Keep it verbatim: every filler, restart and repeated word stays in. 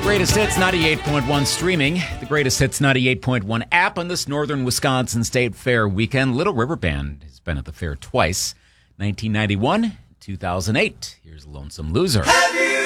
Greatest Hits ninety-eight point one streaming, the Greatest Hits ninety-eight point one app on this Northern Wisconsin State Fair weekend. Little River Band has been at the fair twice, nineteen ninety-one, two thousand eight. Here's Lonesome Loser. Have you